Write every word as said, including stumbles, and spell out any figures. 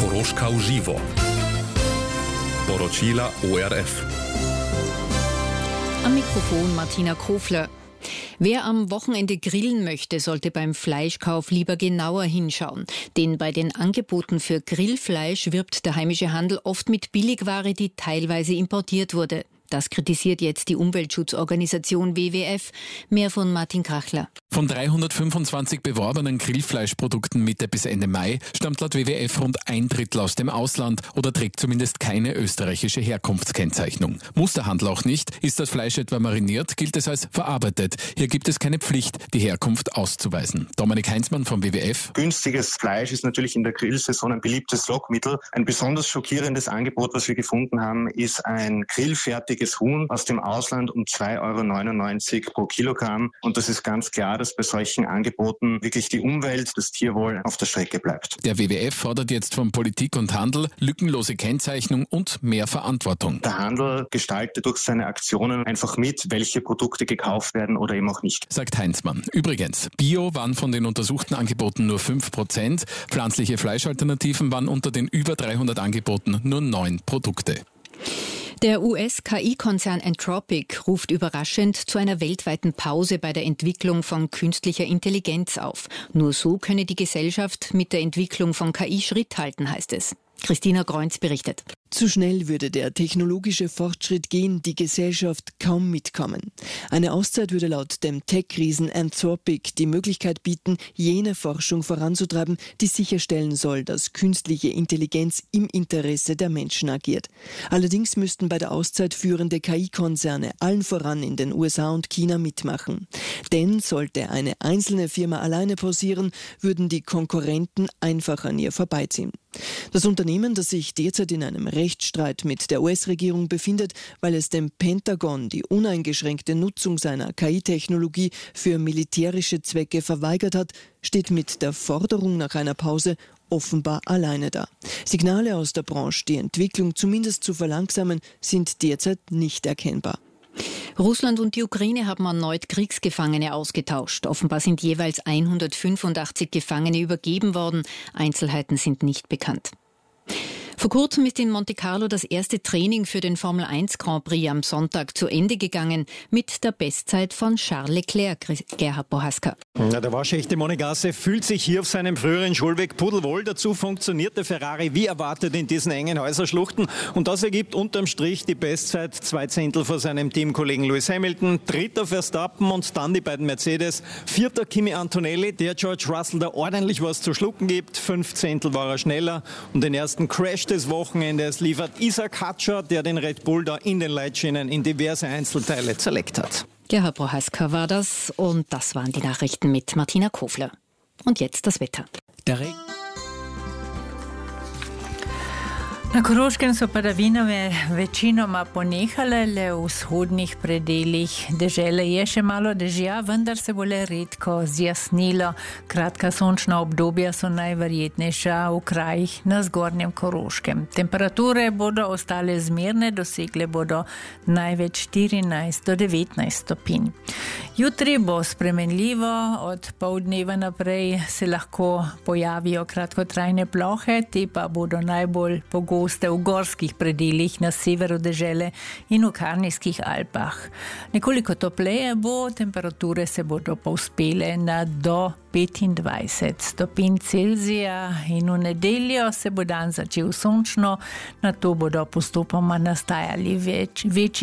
Koroška v živo. Poročila O R F. Am Mikrofon Martina Kofler. Wer am Wochenende grillen möchte, sollte beim Fleischkauf lieber genauer hinschauen. Denn bei den Angeboten für Grillfleisch wirbt der heimische Handel oft mit Billigware, die teilweise importiert wurde. Das kritisiert jetzt die Umweltschutzorganisation W W F. Mehr von Martin Krachler. Von dreihundertfünfundzwanzig beworbenen Grillfleischprodukten Mitte bis Ende Mai stammt laut W W F rund ein Drittel aus dem Ausland oder trägt zumindest keine österreichische Herkunftskennzeichnung. Muss der Handel auch nicht. Ist das Fleisch etwa mariniert, gilt es als verarbeitet. Hier gibt es keine Pflicht, die Herkunft auszuweisen. Dominik Heinzmann vom W W F. Günstiges Fleisch ist natürlich in der Grillsaison ein beliebtes Lockmittel. Ein besonders schockierendes Angebot, was wir gefunden haben, ist ein grillfertiges Huhn aus dem Ausland um zwei Euro neunundneunzig pro Kilogramm. Und das ist ganz klar, dass bei solchen Angeboten wirklich die Umwelt, das Tierwohl auf der Strecke bleibt. Der W W F fordert jetzt von Politik und Handel lückenlose Kennzeichnung und mehr Verantwortung. Der Handel gestaltet durch seine Aktionen einfach mit, welche Produkte gekauft werden oder eben auch nicht. Sagt Heinzmann. Übrigens, Bio waren von den untersuchten Angeboten nur fünf Prozent, pflanzliche Fleischalternativen waren unter den über dreihundert Angeboten nur neun Produkte. Der U S-K I-Konzern Anthropic ruft überraschend zu einer weltweiten Pause bei der Entwicklung von künstlicher Intelligenz auf. Nur so könne die Gesellschaft mit der Entwicklung von K I Schritt halten, heißt es. Christina Greunz berichtet. Zu schnell würde der technologische Fortschritt gehen, die Gesellschaft kaum mitkommen. Eine Auszeit würde laut dem Tech-Riesen Anthropic die Möglichkeit bieten, jene Forschung voranzutreiben, die sicherstellen soll, dass künstliche Intelligenz im Interesse der Menschen agiert. Allerdings müssten bei der Auszeit führende K I-Konzerne allen voran in den U S A und China mitmachen. Denn sollte eine einzelne Firma alleine pausieren, würden die Konkurrenten einfach an ihr vorbeiziehen. Das Unternehmen, das sich derzeit in einem Rechtsstreit mit der U S-Regierung befindet, weil es dem Pentagon die uneingeschränkte Nutzung seiner K I-Technologie für militärische Zwecke verweigert hat, steht mit der Forderung nach einer Pause offenbar alleine da. Signale aus der Branche, die Entwicklung zumindest zu verlangsamen, sind derzeit nicht erkennbar. Russland und die Ukraine haben erneut Kriegsgefangene ausgetauscht. Offenbar sind jeweils hundertfünfundachtzig Gefangene übergeben worden. Einzelheiten sind nicht bekannt. Vor kurzem ist in Monte Carlo das erste Training für den Formel eins Grand Prix am Sonntag zu Ende gegangen mit der Bestzeit von Charles Leclerc, Gerhard Bohaska. Ja, der waschechte Monegasse fühlt sich hier auf seinem früheren Schulweg pudelwohl. Dazu funktioniert der Ferrari wie erwartet in diesen engen Häuserschluchten. Und das ergibt unterm Strich die Bestzeit, zwei Zehntel vor seinem Teamkollegen Lewis Hamilton, dritter Verstappen und dann die beiden Mercedes, vierter Kimi Antonelli, der George Russell da ordentlich was zu schlucken gibt, fünf Zehntel war er schneller und den ersten Crash des Wochenendes liefert Isaac Hatscher, der den Red Bull da in den Leitschienen in diverse Einzelteile zerlegt hat. Gerhard Prohaska war das und das waren die Nachrichten mit Martina Kofler. Und jetzt das Wetter. Der Regen. Na Koroškem so padavine večinoma ponehale, le v vzhodnih predelih dežele je še malo dežja, vendar se bo le redko zjasnilo. Kratka sončna obdobja so najverjetnejša v krajih na zgornjem Koroškem. Temperature bodo ostale zmerne, dosegle bodo največ štirinajst do devetnajst stopinj. Jutri bo spremenljivo, od poldneva naprej se lahko pojavijo kratkotrajne plohe, te pa bodo najbolj pogoste v gorskih predelih na severu dežele in v Karnijskih Alpah. Nekoliko topleje bo, temperature se bodo povzpele na do petindvajset stopinj Celzija in v nedeljo se bo dan začel sončno, nato bodo postopoma nastajali več, večji